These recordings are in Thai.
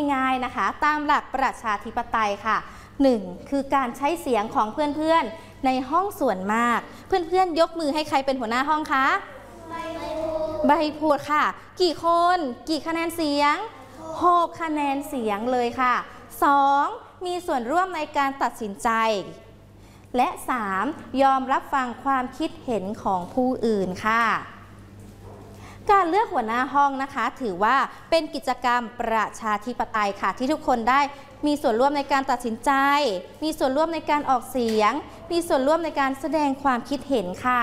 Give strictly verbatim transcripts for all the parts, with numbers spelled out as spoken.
ง่ายๆนะคะตามหลักประชาธิปไตยค่ะหนึ่งคือการใช้เสียงของเพื่อนๆในห้องส่วนมากเพื่อนๆยกมือให้ใครเป็นหัวหน้าห้องคะใบพูดใบพูดค่ะกี่คนกี่คะแนนเสียงหกคะแนนเสียงเลยค่ะสองมีส่วนร่วมในการตัดสินใจและสามยอมรับฟังความคิดเห็นของผู้อื่นค่ะการเลือกหัวหน้าห้องนะคะถือว่าเป็นกิจกรรมประชาธิปไตยค่ะที่ทุกคนได้มีส่วนร่วมในการตัดสินใจมีส่วนร่วมในการออกเสียงมีส่วนร่วมในการแสดงความคิดเห็นค่ะ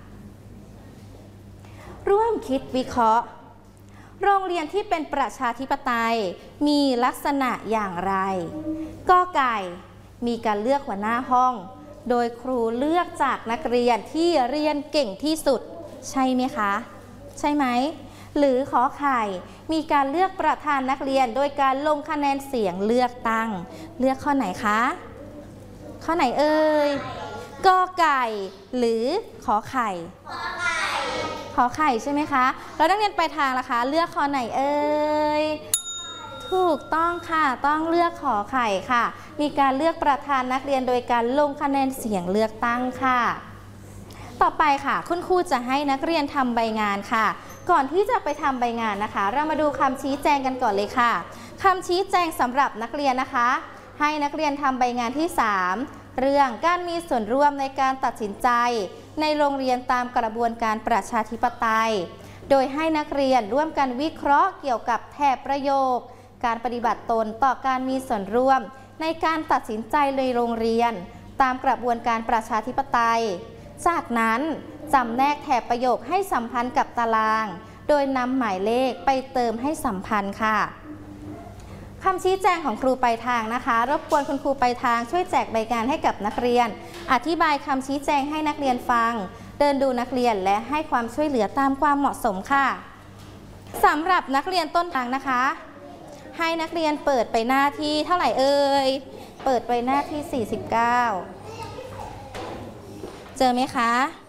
ร่วมคิดวิเคราะห์โรงเรียนที่เป็นประชาธิปไตยมีลักษณะอย่างไรกอไก่มีการเลือกหัวหน้าห้องโดยครูเลือกจากนักเรียนที่เรียนเก่งที่สุดใช่ไหมคะใช่ไหมหรือขอไข่มีการเลือกประธานนักเรียนโดยการลงคะแนนเสียงเลือกตั้งเลือกข้อไหนคะข้อไหนเอ่ยกอไก่หรือขอไข่ขอไข่ขอไข่ใช่ไหมคะแล้วนักเรียนปลายทางล่ะคะเลือกข้อไหนเอ่ยถูกต้องค่ะต้องเลือกขอไข่ค่ะมีการเลือกประธานนักเรียนโดยการลงคะแนนเสียงเลือกตั้งค่ะต่อไปค่ะคุณครูจะให้นักเรียนทำใบงานค่ะก่อนที่จะไปทำใบงานนะคะเรามาดูคำชี้แจงกันก่อนเลยค่ะคำชี้แจงสำหรับนักเรียนนะคะให้นักเรียนทำใบงานที่สามเรื่องการมีส่วนร่วมในการตัดสินใจในโรงเรียนตามกระบวนการประชาธิปไตยโดยให้นักเรียนร่วมกันวิเคราะห์เกี่ยวกับแถบประโยคการปฏิบัติตนต่อการมีส่วนร่วมในการตัดสินใจในโรงเรียนตามกระบวนการประชาธิปไตยจากนั้นจำแนกแถบประโยคให้สัมพันธ์กับตารางโดยนำหมายเลขไปเติมให้สัมพันธ์ค่ะคำชี้แจงของครูปลายทางนะคะรบกวนคุณครูปลายทางช่วยแจกใบงานให้กับนักเรียนอธิบายคำชี้แจงให้นักเรียนฟังเดินดูนักเรียนและให้ความช่วยเหลือตามความเหมาะสมค่ะสำหรับนักเรียนต้นทางนะคะให้นักเรียนเปิดไปหน้าที่เท่าไหร่เอ่ยเปิดไปหน้าที่สี่สิบเก้าเจอไหมคะ